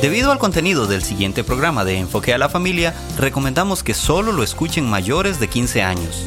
Debido al contenido del siguiente programa de Enfoque a la Familia, recomendamos que solo lo escuchen mayores de 15 años.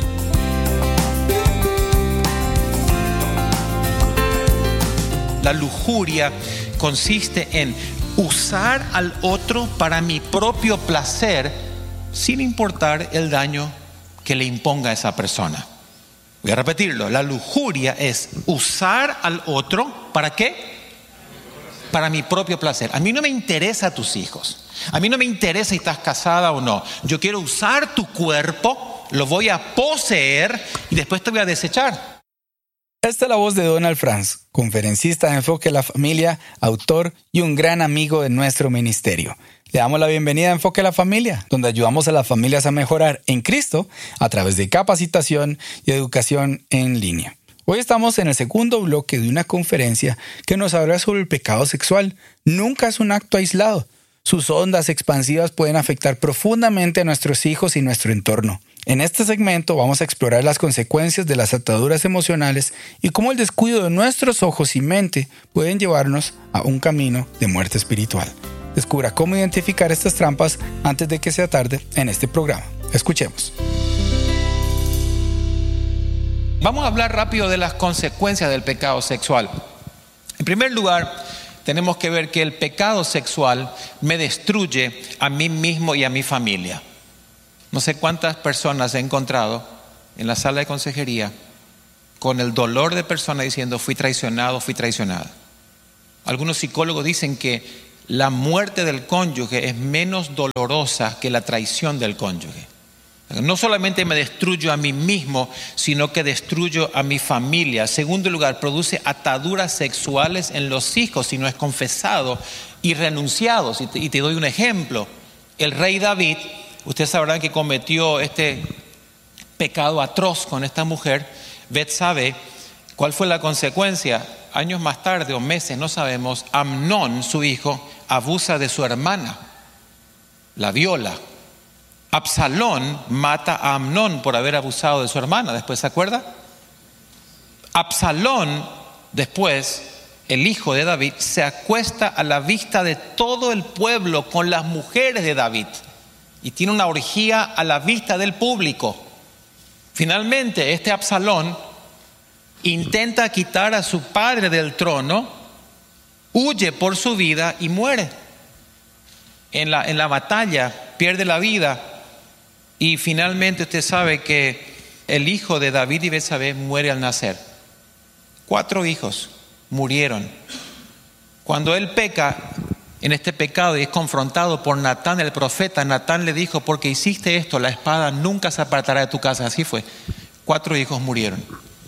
La lujuria consiste en usar al otro para mi propio placer sin importar el daño que le imponga a esa persona. Voy a repetirlo. La lujuria es usar al otro ¿para qué? Para mi propio placer. A mí no me interesa tus hijos. A mí no me interesa si estás casada o no. Yo quiero usar tu cuerpo, lo voy a poseer y después te voy a desechar. Esta es la voz de Donald Franz, conferencista de Enfoque a la Familia, autor y un gran amigo de nuestro ministerio. Le damos la bienvenida a Enfoque a la Familia, donde ayudamos a las familias a mejorar en Cristo a través de capacitación y educación en línea. Hoy estamos en el segundo bloque de una conferencia que nos habla sobre el pecado sexual. Nunca es un acto aislado. Sus ondas expansivas pueden afectar profundamente a nuestros hijos y nuestro entorno. En este segmento vamos a explorar las consecuencias de las ataduras emocionales y cómo el descuido de nuestros ojos y mente pueden llevarnos a un camino de muerte espiritual. Descubra cómo identificar estas trampas antes de que sea tarde en este programa. Escuchemos. Vamos a hablar rápido de las consecuencias del pecado sexual. En primer lugar, tenemos que ver que el pecado sexual me destruye a mí mismo y a mi familia. No sé cuántas personas he encontrado en la sala de consejería con el dolor de personas diciendo fui traicionado, fui traicionada. Algunos psicólogos dicen que la muerte del cónyuge es menos dolorosa que la traición del cónyuge. No solamente me destruyo a mí mismo, sino que destruyo a mi familia. En segundo lugar, produce ataduras sexuales en los hijos si no es confesado y renunciado. Y te doy un ejemplo. El rey David, ustedes sabrán que cometió este pecado atroz con esta mujer, Betsabé. ¿Cuál fue la consecuencia? Años más tarde o meses, no sabemos, Amnón, su hijo, abusa de su hermana, la viola. Absalón mata a Amnón por haber abusado de su hermana. Después, ¿se acuerda? Absalón, después, el hijo de David, se acuesta a la vista de todo el pueblo con las mujeres de David y tiene una orgía a la vista del público. Finalmente, este Absalón intenta quitar a su padre del trono, huye por su vida y muere. En la batalla pierde la vida. Y finalmente usted sabe que el hijo de David y Betsabé muere al nacer. 4 hijos murieron. Cuando él peca en este pecado y es confrontado por Natán el profeta, Natán le dijo, porque hiciste esto, la espada nunca se apartará de tu casa. Así fue. 4 hijos murieron.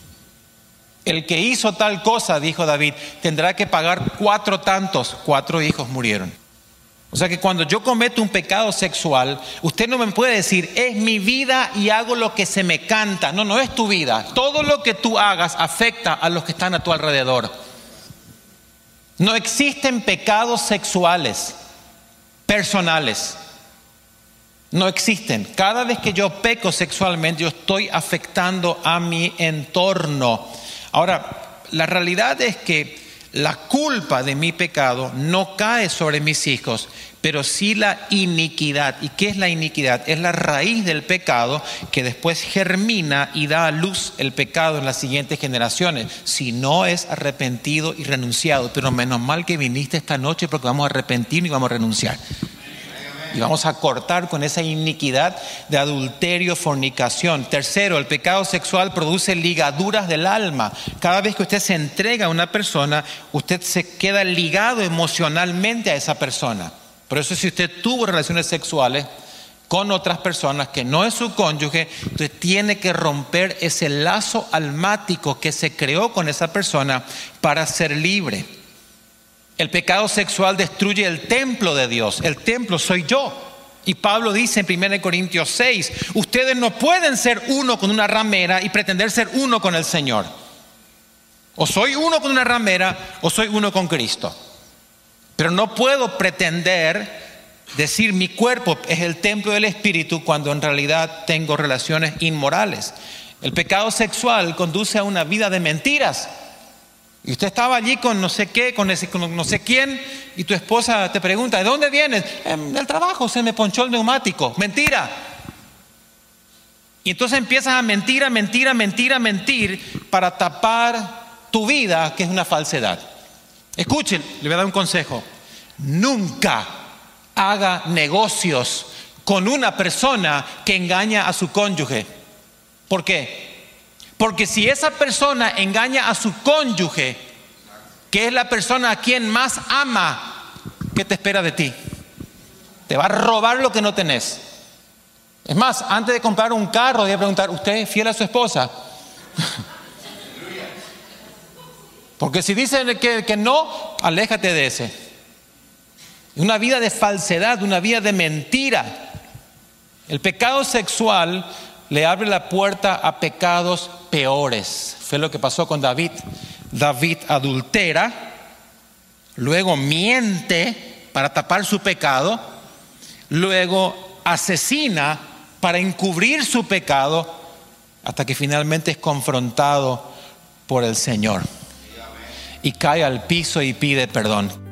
El que hizo tal cosa, dijo David, tendrá que pagar 4 tantos. 4 hijos murieron. O sea que cuando yo cometo un pecado sexual, usted no me puede decir, es mi vida y hago lo que se me canta. No, no es tu vida. Todo lo que tú hagas afecta a los que están a tu alrededor. No existen pecados sexuales personales. No existen. Cada vez que yo peco sexualmente, yo estoy afectando a mi entorno. Ahora, la realidad es que la culpa de mi pecado no cae sobre mis hijos, pero sí la iniquidad. ¿Y qué es la iniquidad? Es la raíz del pecado que después germina y da a luz el pecado en las siguientes generaciones, si no es arrepentido y renunciado. Pero menos mal que viniste esta noche porque vamos a arrepentirnos y vamos a renunciar. Y vamos a cortar con esa iniquidad de adulterio, fornicación. Tercero, el pecado sexual produce ligaduras del alma. Cada vez que usted se entrega a una persona, usted se queda ligado emocionalmente a esa persona. Por eso si usted tuvo relaciones sexuales con otras personas que no es su cónyuge, usted tiene que romper ese lazo almático que se creó con esa persona para ser libre. El pecado sexual destruye el templo de Dios. El templo soy yo. Y Pablo dice en 1 Corintios 6, ustedes no pueden ser uno con una ramera y pretender ser uno con el Señor. O soy uno con una ramera o soy uno con Cristo. Pero no puedo pretender decir mi cuerpo es el templo del Espíritu cuando en realidad tengo relaciones inmorales. El pecado sexual conduce a una vida de mentiras. Y usted estaba allí con no sé qué, con no sé quién, y tu esposa te pregunta, ¿de dónde vienes? Del trabajo, se me ponchó el neumático. Mentira. Y entonces empiezas a mentir para tapar tu vida, que es una falsedad. Escuchen, le voy a dar un consejo. Nunca haga negocios con una persona que engaña a su cónyuge. ¿Por qué? Porque si esa persona engaña a su cónyuge, que es la persona a quien más ama, ¿qué te espera de ti? Te va a robar lo que no tenés. Es más, antes de comprar un carro, voy a preguntar, ¿usted es fiel a su esposa? Porque si dicen que no, aléjate de ese. Una vida de falsedad, una vida de mentira. El pecado sexual le abre la puerta a pecados peores. Fue lo que pasó con David. David adultera, luego miente para tapar su pecado, luego asesina para encubrir su pecado, hasta que finalmente es confrontado por el Señor y cae al piso y pide perdón.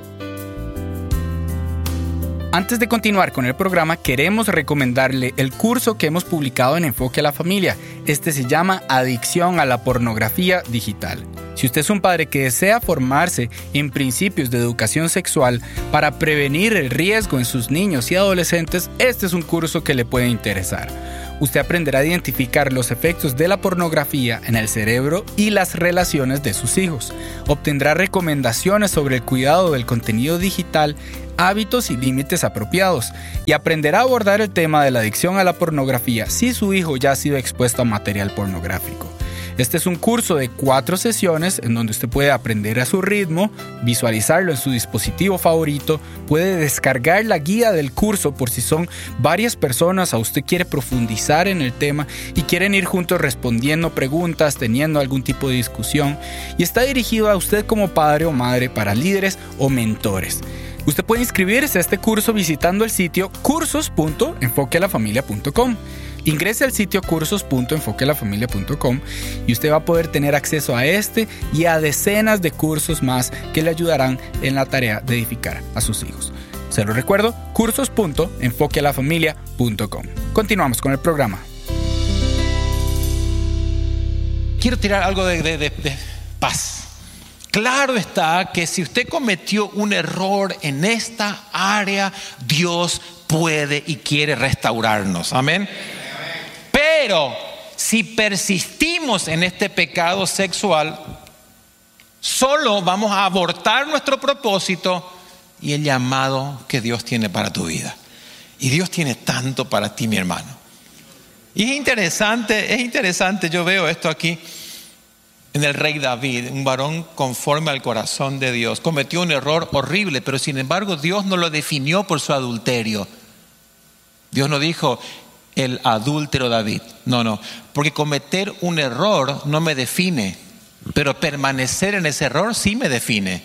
Antes de continuar con el programa, queremos recomendarle el curso que hemos publicado en Enfoque a la Familia. Este se llama Adicción a la Pornografía Digital. Si usted es un padre que desea formarse en principios de educación sexual para prevenir el riesgo en sus niños y adolescentes, este es un curso que le puede interesar. Usted aprenderá a identificar los efectos de la pornografía en el cerebro y las relaciones de sus hijos. Obtendrá recomendaciones sobre el cuidado del contenido digital, hábitos y límites apropiados, y aprenderá a abordar el tema de la adicción a la pornografía si su hijo ya ha sido expuesto a material pornográfico. Este es un curso de 4 sesiones en donde usted puede aprender a su ritmo, visualizarlo en su dispositivo favorito, puede descargar la guía del curso por si son varias personas o usted quiere profundizar en el tema y quieren ir juntos respondiendo preguntas, teniendo algún tipo de discusión, y está dirigido a usted como padre o madre para líderes o mentores. Usted puede inscribirse a este curso visitando el sitio cursos.enfoquealafamilia.com. Ingrese al sitio cursos.enfoquealafamilia.com y usted va a poder tener acceso a este y a decenas de cursos más que le ayudarán en la tarea de edificar a sus hijos. Se lo recuerdo, cursos.enfoquealafamilia.com. Continuamos con el programa. Quiero tirar algo de paz. Claro está que si usted cometió un error en esta área, Dios puede y quiere restaurarnos. Amén. Pero si persistimos en este pecado sexual, solo vamos a abortar nuestro propósito y el llamado que Dios tiene para tu vida. Y Dios tiene tanto para ti, mi hermano. Y es interesante, yo veo esto aquí en el rey David, un varón conforme al corazón de Dios. Cometió un error horrible, pero sin embargo Dios no lo definió por su adulterio. Dios no dijo el adúltero David. No, porque cometer un error no me define, pero permanecer en ese error sí me define.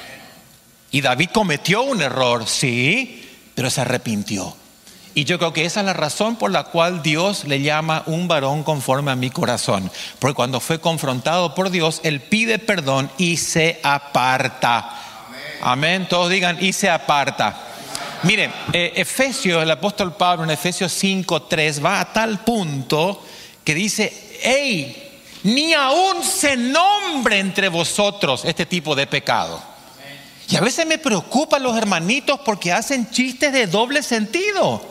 Y David cometió un error, sí, pero se arrepintió. Y yo creo que esa es la razón por la cual Dios le llama un varón conforme a mi corazón. Porque cuando fue confrontado por Dios, él pide perdón y se aparta. Amén. Todos digan, y se aparta. Miren, Efesios, el apóstol Pablo en Efesios 5:3 va a tal punto que dice, hey, ni aún se nombre entre vosotros este tipo de pecado. Y a veces me preocupan los hermanitos porque hacen chistes de doble sentido.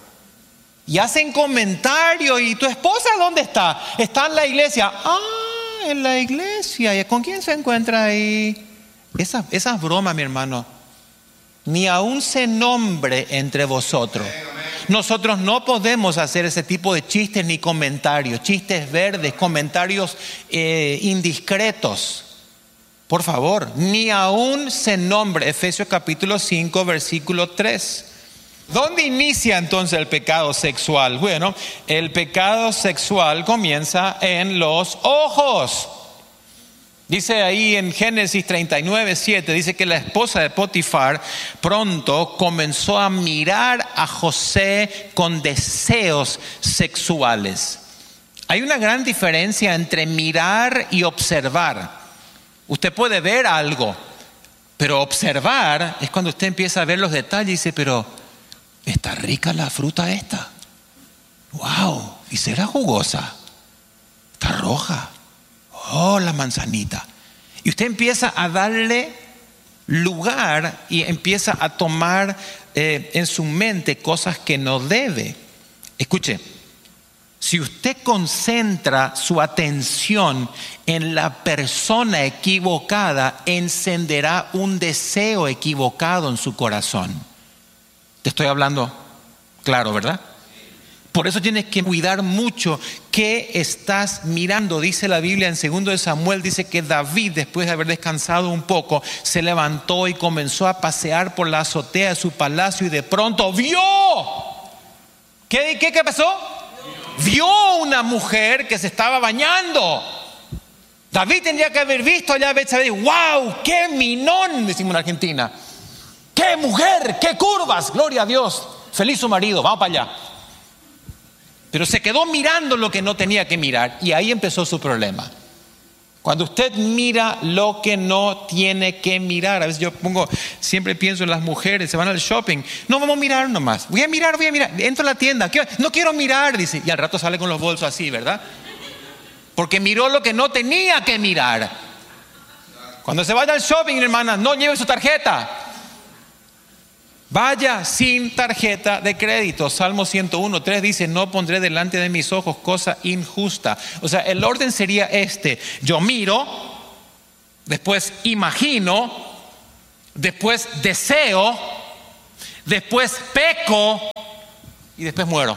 Y hacen comentarios. ¿Y tu esposa dónde está? Está en la iglesia. En la iglesia. ¿Y con quién se encuentra ahí? Esas bromas, mi hermano. Ni aún se nombre entre vosotros. Nosotros no podemos hacer ese tipo de chistes ni comentarios. Chistes verdes, comentarios indiscretos. Por favor, ni aún se nombre. Efesios capítulo 5, versículo 3. ¿Dónde inicia entonces el pecado sexual? Bueno, el pecado sexual comienza en los ojos. Dice ahí en Génesis 39:7, dice que la esposa de Potifar pronto comenzó a mirar a José con deseos sexuales. Hay una gran diferencia entre mirar y observar. Usted puede ver algo, pero observar es cuando usted empieza a ver los detalles y dice, pero está rica la fruta esta. ¡Wow! ¿Y será jugosa? Está roja. ¡Oh, la manzanita! Y usted empieza a darle lugar y empieza a tomar en su mente cosas que no debe. Escuche, si usted concentra su atención en la persona equivocada, encenderá un deseo equivocado en su corazón. Te estoy hablando claro, ¿verdad? Por eso tienes que cuidar mucho qué estás mirando. Dice la Biblia en 2 de Samuel, dice que David, después de haber descansado un poco, se levantó y comenzó a pasear por la azotea de su palacio y de pronto vio. ¿Qué pasó? Vio una mujer que se estaba bañando. David tendría que haber visto allá a Betsabé. ¡Wow! ¡Qué minón! Decimos en Argentina. ¡Qué mujer! ¡Qué curvas! ¡Gloria a Dios! Feliz su marido, vamos para allá. Pero se quedó mirando lo que no tenía que mirar y ahí empezó su problema. Cuando usted mira lo que no tiene que mirar, a veces yo siempre pienso en las mujeres, se van al shopping, no vamos a mirar nomás, voy a mirar, entro a la tienda, no quiero mirar, dice, y al rato sale con los bolsos así, ¿verdad? Porque miró lo que no tenía que mirar. Cuando se vaya al shopping, hermana, no lleve su tarjeta. Vaya sin tarjeta de crédito. Salmo 101:3 dice, no pondré delante de mis ojos cosa injusta. O sea, el orden sería este: yo miro, después imagino, después deseo, después peco y después muero.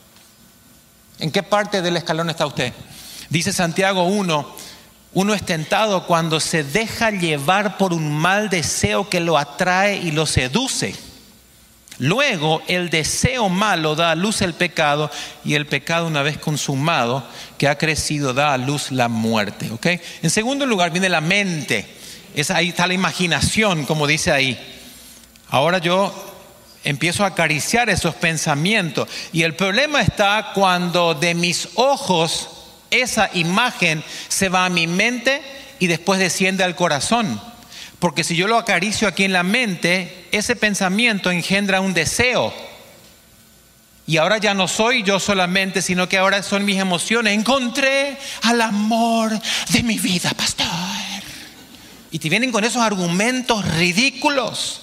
¿En qué parte del escalón está usted? Dice Santiago 1, uno es tentado cuando se deja llevar por un mal deseo que lo atrae y lo seduce. Luego el deseo malo da a luz el pecado y el pecado, una vez consumado, que ha crecido, da a luz la muerte. ¿Okay? En segundo lugar viene la mente. Ahí está la imaginación, como dice ahí. Ahora yo empiezo a acariciar esos pensamientos y el problema está cuando de mis ojos esa imagen se va a mi mente y después desciende al corazón. Porque si yo lo acaricio aquí en la mente, ese pensamiento engendra un deseo. Y ahora ya no soy yo solamente, sino que ahora son mis emociones. Encontré al amor de mi vida, pastor. Y te vienen con esos argumentos ridículos.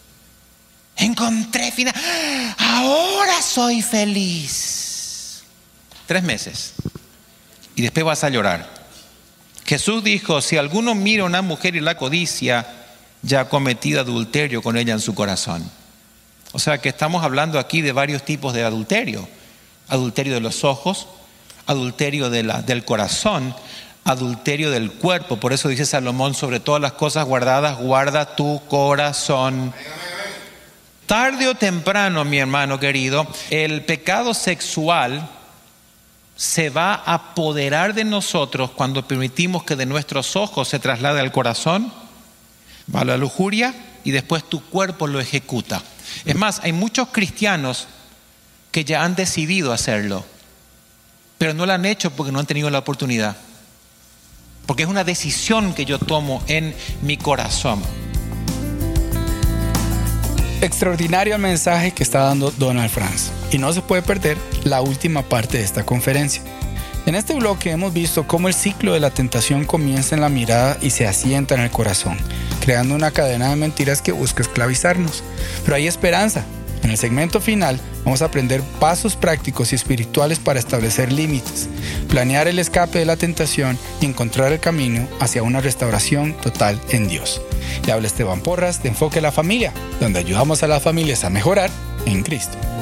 Encontré final. Ahora soy feliz. 3 meses. Y después vas a llorar. Jesús dijo, si alguno mira a una mujer y la codicia, ya ha cometido adulterio con ella en su corazón. O sea que estamos hablando aquí de varios tipos de adulterio. Adulterio de los ojos, adulterio del corazón, adulterio del cuerpo. Por eso dice Salomón, sobre todas las cosas guardadas, guarda tu corazón. Tarde o temprano, mi hermano querido, el pecado sexual se va a apoderar de nosotros cuando permitimos que de nuestros ojos se traslade al corazón, va a la lujuria y después tu cuerpo lo ejecuta. Es más, hay muchos cristianos que ya han decidido hacerlo, pero no lo han hecho porque no han tenido la oportunidad. Porque es una decisión que yo tomo en mi corazón. Extraordinario el mensaje que está dando Donald Franz. Y no se puede perder la última parte de esta conferencia. En este bloque hemos visto cómo el ciclo de la tentación comienza en la mirada y se asienta en el corazón, creando una cadena de mentiras que busca esclavizarnos. Pero hay esperanza. En el segmento final vamos a aprender pasos prácticos y espirituales para establecer límites, planear el escape de la tentación y encontrar el camino hacia una restauración total en Dios. Le habla Esteban Porras de Enfoque a la Familia, donde ayudamos a las familias a mejorar en Cristo.